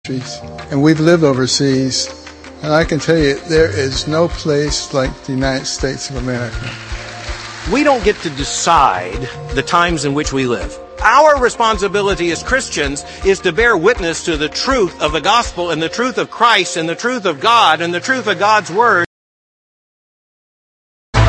And we've lived overseas, and I can tell you there is no place like the United States of America. We don't get to decide the times in which we live. Our responsibility as Christians is to bear witness to the truth of the gospel and the truth of Christ and the truth of God and the truth of God's word. All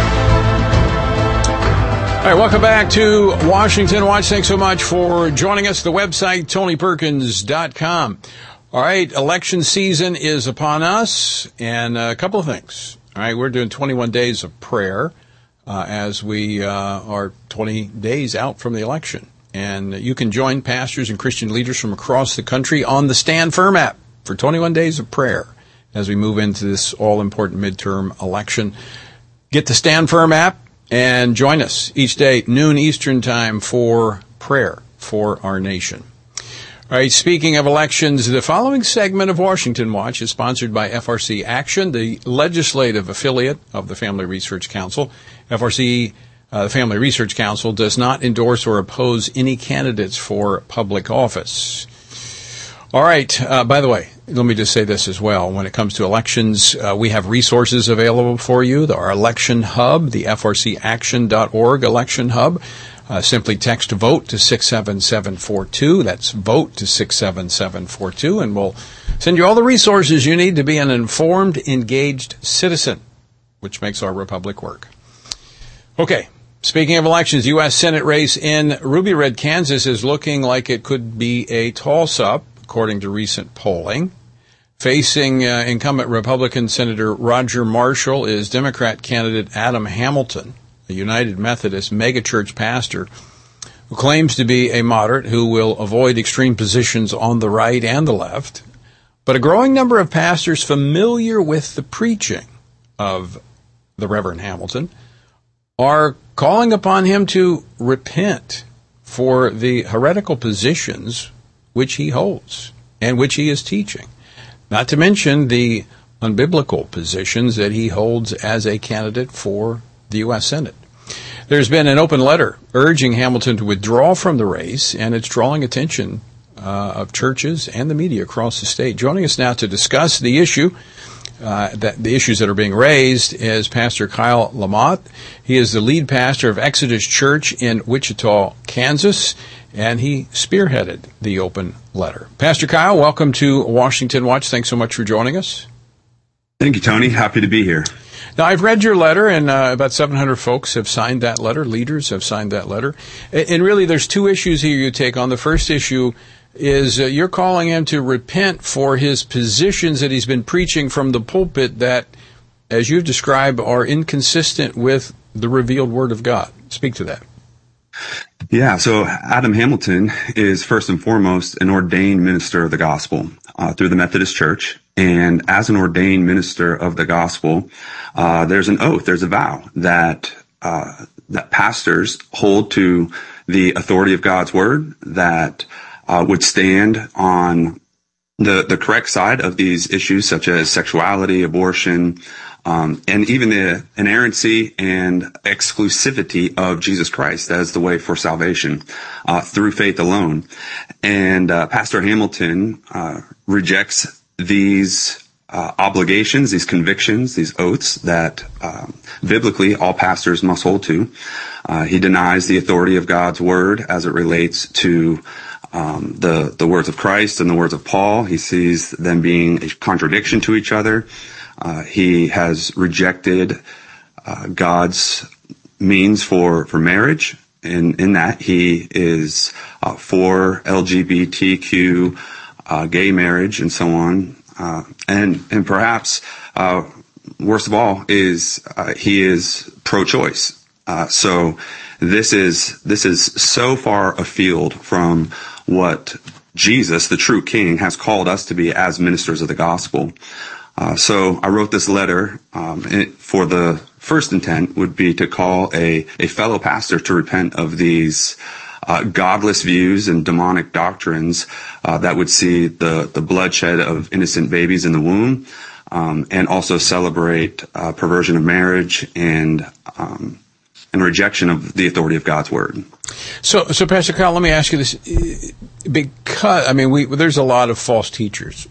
right, welcome back to Washington Watch. Thanks so much for joining us. The website, TonyPerkins.com. All right, election season is upon us, and a couple of things. All right, we're doing 21 days of prayer as we are 20 days out from the election. And you can join pastors and Christian leaders from across the country on the Stand Firm app for 21 days of prayer as we move into this all-important midterm election. Get the Stand Firm app and join us each day, noon Eastern time, for prayer for our nation. All right, speaking of elections, the following segment of Washington Watch is sponsored by FRC Action, the legislative affiliate of the Family Research Council. FRC, the Family Research Council, does not endorse or oppose any candidates for public office. All right, by the way, let me just say this as well. When it comes to elections, we have resources available for you. Our election hub, the frcaction.org election hub. Simply text VOTE to 67742. That's VOTE to 67742, and we'll send you all the resources you need to be an informed, engaged citizen, which makes our republic work. Okay, speaking of elections, U.S. Senate race in Ruby Red, Kansas is looking like it could be a toss-up, according to recent polling. Facing incumbent Republican Senator Roger Marshall is Democrat candidate Adam Hamilton, a United Methodist megachurch pastor who claims to be a moderate who will avoid extreme positions on the right and the left. But a growing number of pastors familiar with the preaching of the Reverend Hamilton are calling upon him to repent for the heretical positions which he holds and which he is teaching, not to mention the unbiblical positions that he holds as a candidate for the U.S. Senate. There's been an open letter urging Hamilton to withdraw from the race, and it's drawing attention of churches and the media across the state. Joining us now to discuss the issue, the issues that are being raised, is Pastor Kyle Lamott. He is the lead pastor of Exodus Church in Wichita, Kansas, and he spearheaded the open letter. Pastor Kyle, welcome to Washington Watch. Thanks so much for joining us. Thank you, Tony. Happy to be here. Now, I've read your letter, and about 700 folks have signed that letter. Leaders have signed that letter. And really, there's two issues here you take on. The first issue is you're calling him to repent for his positions that he's been preaching from the pulpit that, as you've described, are inconsistent with the revealed Word of God. Speak to that. Yeah, so Adam Hamilton is first and foremost an ordained minister of the gospel through the Methodist Church. And as an ordained minister of the gospel, there's an oath, there's a vow that pastors hold to the authority of God's word, that would stand on the correct side of these issues such as sexuality, abortion, and even the inerrancy and exclusivity of Jesus Christ as the way for salvation through faith alone. And Pastor Hamilton rejects these obligations, these convictions, these oaths that biblically all pastors must hold to. He denies the authority of God's word as it relates to the words of Christ and the words of Paul. He sees them being a contradiction to each other. He has rejected God's means for marriage. In that he is for LGBTQ gay marriage and so on. And perhaps worst of all is he is pro-choice. So this is so far afield from what Jesus, the true King, has called us to be as ministers of the gospel. So I wrote this letter for the first intent would be to call a fellow pastor to repent of these godless views and demonic doctrines that would see the bloodshed of innocent babies in the womb, and also celebrate perversion of marriage and and rejection of the authority of God's word. So Pastor Kyle, let me ask you this, because, there's a lot of false teachers